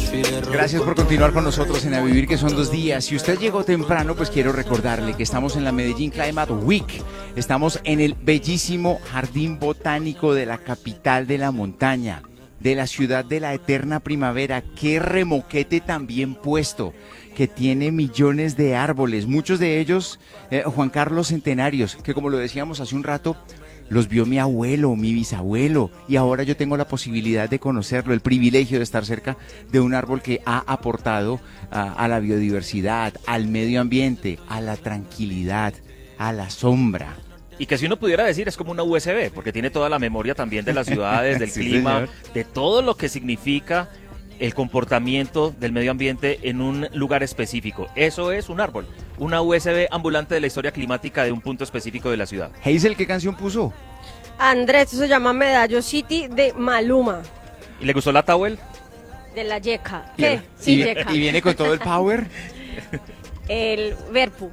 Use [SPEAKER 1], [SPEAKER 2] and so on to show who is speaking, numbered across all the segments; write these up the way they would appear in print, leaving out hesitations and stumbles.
[SPEAKER 1] Gracias por continuar con nosotros en A Vivir, que son 2 días. Si usted llegó temprano, pues quiero recordarle que estamos en la Medellín Climate Week. Estamos en el bellísimo Jardín Botánico de la capital de la montaña, de la ciudad de la eterna primavera. Qué remoquete tan bien puesto, que tiene millones de árboles, muchos de ellos, Juan Carlos, centenarios, que como lo decíamos hace un rato, los vio mi abuelo, mi bisabuelo, y ahora yo tengo la posibilidad de conocerlo, el privilegio de estar cerca de un árbol que ha aportado a la biodiversidad, al medio ambiente, a la tranquilidad, a la sombra.
[SPEAKER 2] Y que si uno pudiera decir es como una USB, porque tiene toda la memoria también de las ciudades, del
[SPEAKER 1] Sí,
[SPEAKER 2] clima,
[SPEAKER 1] señor.
[SPEAKER 2] de todo lo que significa el comportamiento del medio ambiente en un lugar específico. Eso es un árbol, una USB ambulante de la historia climática de un punto específico de la ciudad.
[SPEAKER 1] Hazel, ¿qué canción puso?
[SPEAKER 3] Andrés, eso se llama Medallo City de Maluma,
[SPEAKER 2] ¿Y le gustó la towel?
[SPEAKER 3] de la Yeca.
[SPEAKER 1] Y-
[SPEAKER 3] ¿Qué? Sí,
[SPEAKER 1] y,
[SPEAKER 3] Yeca.
[SPEAKER 1] y viene con todo el power.
[SPEAKER 3] El Verpu.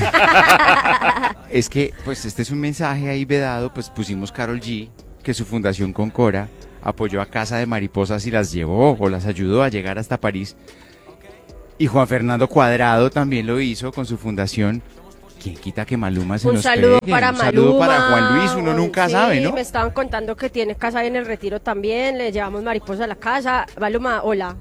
[SPEAKER 1] Es que, pues, este es un mensaje ahí vedado, pues pusimos Karol G, que su fundación Concora apoyó a Casa de Mariposas y las llevó o las ayudó a llegar hasta París. Y Juan Fernando Cuadrado también lo hizo con su fundación. ¿Quién quita que Maluma se
[SPEAKER 3] Un
[SPEAKER 1] nos
[SPEAKER 3] saludo
[SPEAKER 1] pegue?
[SPEAKER 3] para
[SPEAKER 1] Un
[SPEAKER 3] Maluma.
[SPEAKER 1] saludo para Juan Luis, uno nunca
[SPEAKER 3] Sí,
[SPEAKER 1] sabe, ¿no?
[SPEAKER 3] me estaban contando que tiene casa ahí en el Retiro también, le llevamos mariposa a la casa. Maluma, hola.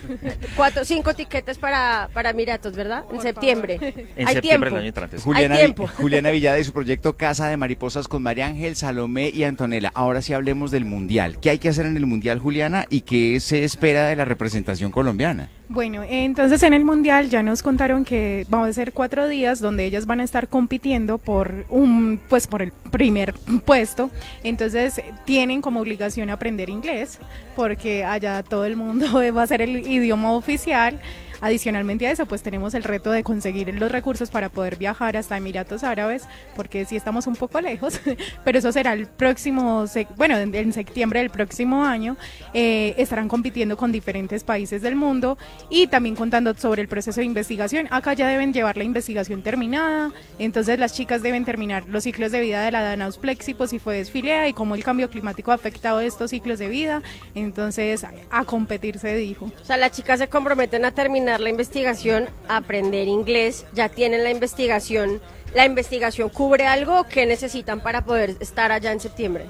[SPEAKER 3] 5 tiquetes para Miratos, ¿verdad? En septiembre.
[SPEAKER 2] En
[SPEAKER 3] Hay
[SPEAKER 2] septiembre
[SPEAKER 3] tiempo.
[SPEAKER 2] del año entrante.
[SPEAKER 1] Juliana,
[SPEAKER 3] Hay tiempo.
[SPEAKER 1] Juliana Villada y su proyecto Casa de Mariposas con María Ángel, Salomé y Antonella. Ahora sí hablemos del Mundial. ¿Qué hay que hacer en el Mundial, Juliana? ¿Y qué se espera de la representación colombiana?
[SPEAKER 4] Bueno, entonces en el Mundial ya nos contaron que vamos a ser 4 días donde ellas van a estar compitiendo por por el primer puesto. Entonces tienen como obligación aprender inglés, porque allá todo el mundo va a ser el idioma oficial. Adicionalmente a eso, pues tenemos el reto de conseguir los recursos para poder viajar hasta Emiratos Árabes, porque sí estamos un poco lejos, pero eso será el próximo, en septiembre del próximo año. Estarán compitiendo con diferentes países del mundo y también contando sobre el proceso de investigación. Acá ya deben llevar la investigación terminada, entonces las chicas deben terminar los ciclos de vida de la Danaus Plexipo, si fue desfilea, y cómo el cambio climático ha afectado estos ciclos de vida. Entonces a competir se dijo.
[SPEAKER 3] O sea, las chicas se comprometen a terminar la investigación, a aprender inglés, ya tienen la investigación. ¿La investigación cubre algo que necesitan para poder estar allá en septiembre?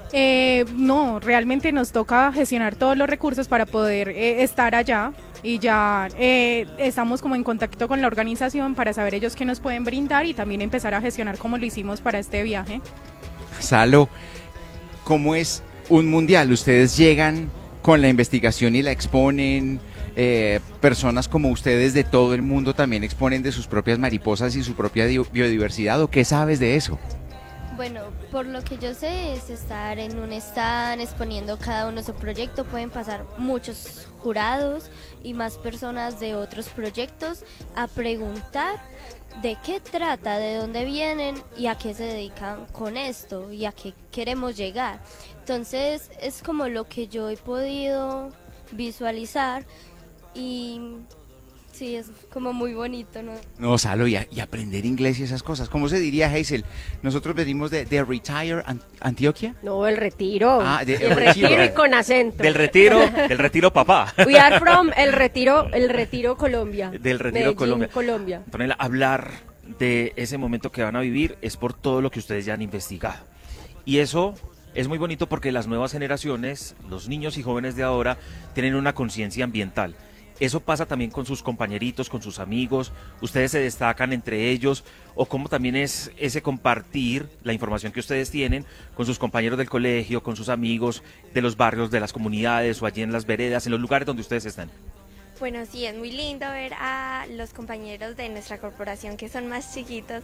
[SPEAKER 4] No, realmente nos toca gestionar todos los recursos para poder estar allá, y ya estamos como en contacto con la organización para saber ellos qué nos pueden brindar y también empezar a gestionar como lo hicimos para este viaje.
[SPEAKER 1] Salo, ¿cómo es un Mundial? ¿Ustedes llegan con la investigación y la exponen? Personas como ustedes de todo el mundo también exponen de sus propias mariposas y su propia biodiversidad, ¿o qué sabes de eso?
[SPEAKER 5] Bueno, por lo que yo sé es estar en un stand exponiendo cada uno su proyecto. Pueden pasar muchos jurados y más personas de otros proyectos a preguntar de qué trata, de dónde vienen y a qué se dedican con esto y a qué queremos llegar. Entonces es como lo que yo he podido visualizar. Y sí, es como muy bonito, ¿no?
[SPEAKER 1] No, Salo, y aprender inglés y esas cosas. ¿Cómo se diría, Hazel? Nosotros venimos de Retire Antioquia.
[SPEAKER 3] No, el Retiro.
[SPEAKER 1] Ah,
[SPEAKER 3] el Retiro y con acento.
[SPEAKER 2] Del retiro papá.
[SPEAKER 3] We are from el Retiro Colombia.
[SPEAKER 2] Del Retiro
[SPEAKER 3] Medellín,
[SPEAKER 2] Colombia. Antonella, hablar de ese momento que van a vivir es por todo lo que ustedes ya han investigado. Y eso es muy bonito porque las nuevas generaciones, los niños y jóvenes de ahora, tienen una conciencia ambiental. Eso pasa también con sus compañeritos, con sus amigos, ustedes se destacan entre ellos, o cómo también es ese compartir la información que ustedes tienen con sus compañeros del colegio, con sus amigos de los barrios, de las comunidades, o allí en las veredas, en los lugares donde ustedes están.
[SPEAKER 6] Bueno, sí, es muy lindo ver a los compañeros de nuestra corporación que son más chiquitos,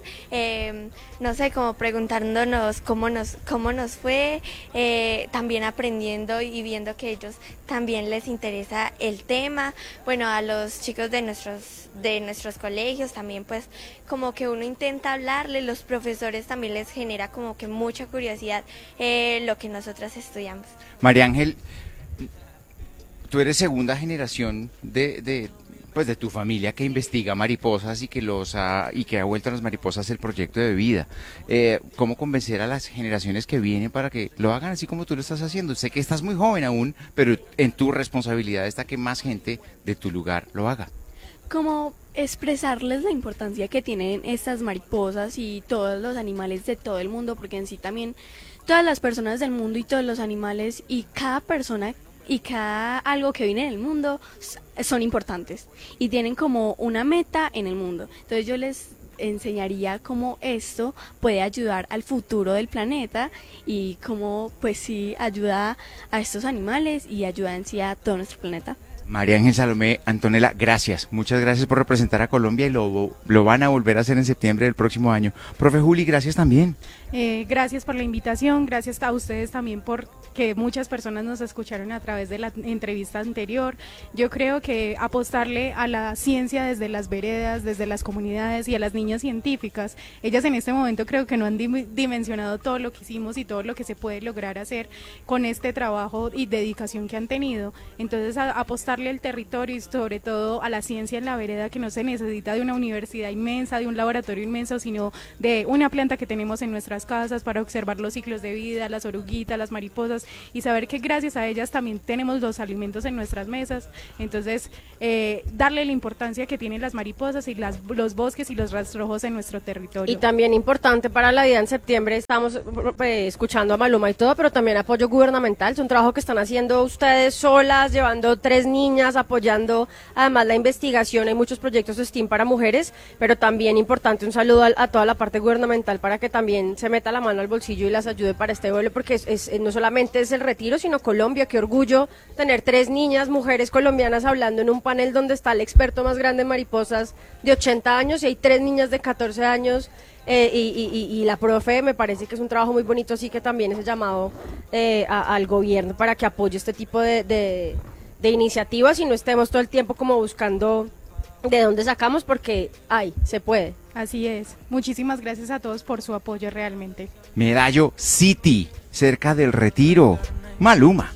[SPEAKER 6] no sé, como preguntándonos cómo nos fue, también aprendiendo y viendo que ellos también les interesa el tema. Bueno, a los chicos de nuestros colegios también, pues como que uno intenta hablarle, los profesores también les genera como que mucha curiosidad lo que nosotras estudiamos.
[SPEAKER 1] María Ángel, tú eres segunda generación pues de tu familia que investiga mariposas y que y que ha vuelto a las mariposas el proyecto de vida. ¿Cómo convencer a las generaciones que vienen para que lo hagan así como tú lo estás haciendo? Sé que estás muy joven aún, pero en tu responsabilidad está que más gente de tu lugar lo haga.
[SPEAKER 7] Como expresarles la importancia que tienen estas mariposas y todos los animales de todo el mundo, porque en sí también todas las personas del mundo y todos los animales y cada persona y cada algo que viene en el mundo son importantes y tienen como una meta en el mundo. Entonces yo les enseñaría cómo esto puede ayudar al futuro del planeta y cómo pues sí ayuda a estos animales y ayuda en sí a todo nuestro planeta.
[SPEAKER 1] María Ángel Salomé, Antonella, gracias. Muchas gracias por representar a Colombia y lo van a volver a hacer en septiembre del próximo año. Profe Juli, gracias también.
[SPEAKER 4] Gracias por la invitación, gracias a ustedes también por que muchas personas nos escucharon a través de la entrevista anterior. Yo creo que apostarle a la ciencia desde las veredas, desde las comunidades y a las niñas científicas, ellas en este momento creo que no han dimensionado todo lo que hicimos y todo lo que se puede lograr hacer con este trabajo y dedicación que han tenido. Entonces apostarle al territorio y sobre todo a la ciencia en la vereda, que no se necesita de una universidad inmensa, de un laboratorio inmenso, sino de una planta que tenemos en nuestras casas para observar los ciclos de vida, las oruguitas, las mariposas, y saber que gracias a ellas también tenemos los alimentos en nuestras mesas. Entonces darle la importancia que tienen las mariposas y los bosques y los rastrojos en nuestro territorio.
[SPEAKER 3] Y también importante para la vida en septiembre, estamos escuchando a Maluma y todo, pero también apoyo gubernamental. Es un trabajo que están haciendo ustedes solas, llevando 3 niñas, apoyando además la investigación. Hay muchos proyectos STEAM para mujeres, pero también importante un saludo a toda la parte gubernamental para que también se meta la mano al bolsillo y las ayude para este vuelo, porque no solamente es el retiro, sino Colombia. Qué orgullo tener 3 niñas, mujeres colombianas, hablando en un panel donde está el experto más grande en mariposas de 80 años y hay 3 niñas de 14 años. Y la profe, me parece que es un trabajo muy bonito, así que también es el llamado al gobierno para que apoye este tipo de iniciativas y no estemos todo el tiempo como buscando de dónde sacamos, porque se puede.
[SPEAKER 4] Así es. Muchísimas gracias a todos por su apoyo realmente.
[SPEAKER 1] Medallo City, cerca del Retiro. Maluma.